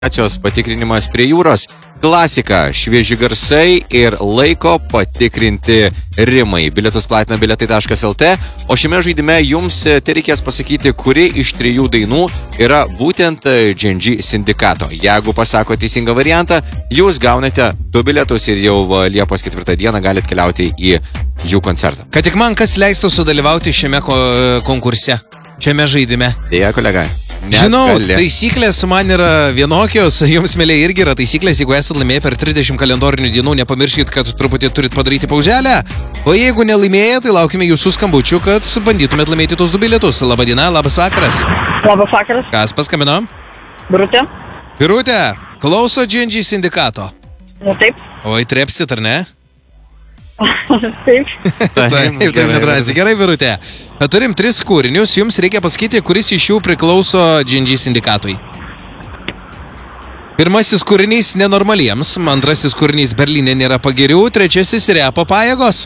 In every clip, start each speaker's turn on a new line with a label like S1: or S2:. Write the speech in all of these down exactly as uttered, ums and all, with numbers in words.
S1: Patikrinimas prie jūros, klasika, švieži garsai ir laiko patikrinti rimai. Bilietus platina biletai taškas lt, o šiame žaidime jums tai reikės pasakyti, kuri iš trijų dainų yra būtent G N G sindikato. Jeigu pasako teisingą variantą, jūs gaunate du bilietus ir jau Liepos ketvirtą dieną galite keliauti į jų koncertą.
S2: Kad tik man kas leistų sudalyvauti šiame ko konkurse, šiame žaidime.
S1: Dėja, kolega. Net
S2: Žinau,
S1: gali.
S2: taisyklės man yra vienokios, jums mėliai irgi yra taisyklės, jeigu esate laimėję per trisdešimt kalendorinių dienų, nepamirškit, kad truputį turit padaryti pauzelę, o jeigu nelaimėję, tai laukime jūsų skambučių, kad bandytumėt laimėti tos du bilietus. Labadiena, labas vakaras.
S3: Labas vakaras.
S2: Kas paskambino?
S3: Birutė.
S2: Birutė, klauso G N G sindikato.
S3: Nu taip.
S2: Oi, trepsit, ar ne?
S3: Taip.
S2: Taip, taip, nedrąsiai. Gerai, Birutė. Turim tris kūrinius, jums reikia pasakyti, kuris iš jų priklauso G N G sindikatui. Pirmasis kūrinys nenormaliems, antrasis kūrinys Berlyne nėra pagirių, trečiasis repo pajėgos.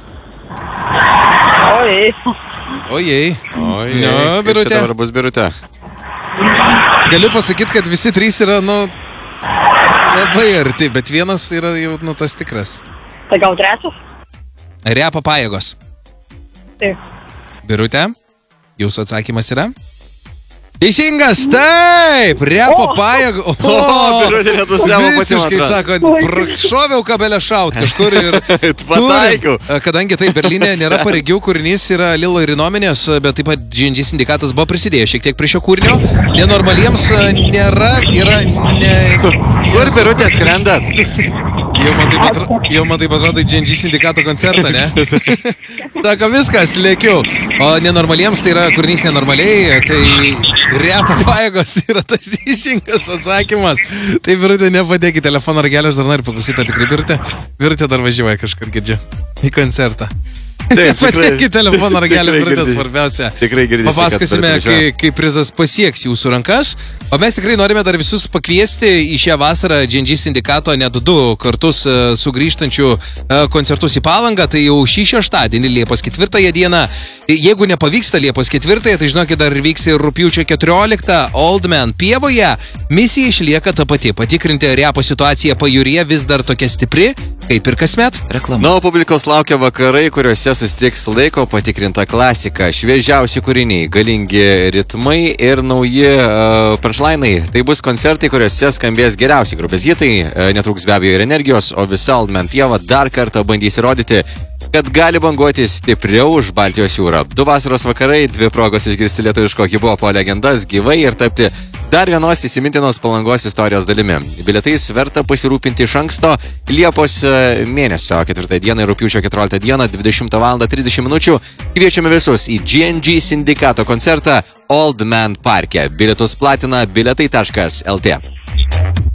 S3: Ojei.
S2: Ojei.
S1: Ojei,
S2: Nu,
S1: kaip
S2: Birutė.
S1: čia dabar bus Birutė?
S2: Galiu pasakyti, kad visi trys yra, nu, labai arti, bet vienas yra jau, nu, tas tikras.
S3: Tai gal trečias?
S2: Repo pajėgos.
S3: Taip.
S2: Birutė, jūsų atsakymas yra? Teisingas, taip, repo
S3: O!
S2: pajėgos.
S1: O, Birutė netustebo pati,
S2: Visiškai
S1: man
S2: sako, šoviau kabelę šaut kažkur ir
S1: Pataikiau.
S2: turim. Kadangi tai Berlyne nėra pareigių kūrinys, yra Lilo ir Inominės, bet taip pat G N G sindikatas buvo prisidėjęs šiek tiek prie šio kūrinio. Nenormaliems nėra, yra ne...
S1: Kur Birutė skrendat?
S2: Jau man taip atrodo, jau man taip atrodo G N G sindikato koncertą, ne? Sako, viskas, lėkiu. O nenormaliems tai yra kūrinys nenormaliai, tai repo pajėgos yra tas teisingas atsakymas. Tai Birutė, nepadėk į telefono ragelį, aš dar noriu paklausyti, ar tikrai Birutė. Birutė dar važiuoja kažkur, girdžiu, į koncertą.
S1: Taip,
S2: Padėk į telefono ragelį,
S1: tikrai
S2: Birutė,
S1: girdisi.
S2: svarbiausia.
S1: Tikrai girdisi, kad
S2: Papasakosime,
S1: Birutė
S2: kai,
S1: važiuoja.
S2: kai prizas pasieks jūsų rankas. O mes tikrai norime dar visus pakviesti į šią vasarą G N G sindikato net du kartus uh, sugrįžtančių uh, koncertus į Palangą. Tai jau šį šeštadienį, Liepos ketvirtąją dieną. Jeigu nepavyksta Liepos ketvirtąją, tai žinokit, dar vyks ir rugpjūčio keturioliktą Old Man pievoje. Misija išlieka ta pati. Patikrinti repo situaciją pajūryje vis dar tokia stipri, kaip ir kasmet. Reklama.
S1: Na, o publikos laukia vakarai, kuriuose susitiks laiko patikrinta klasika, šviežiausi kūriniai, galingi ritmai ir nauji uh, punchline'ai. Tai bus koncertai, kuriuose skambės geriausi grupės hitai, uh, netruks be abejo ir energijos, o visa Old Man pieva dar kartą bandys įrodyti, kad gali banguoti stipriau už Baltijos jūrą. Du vasaros vakarai, dvi progos išgirsti lietuviško hip-hopo legendas gyvai ir tapti dar vienos įsimintinos Palangos istorijos dalimi. Bilietais verta pasirūpinti iš anksto Liepos mėnesio ketvirtą dieną ir rugpjūčio keturioliktą dieną dvidešimtą valandą trisdešimt minučių. Kviečiame visus į G N G sindikato koncertą Old Man parke. Bilietus platina biletai taškas lt.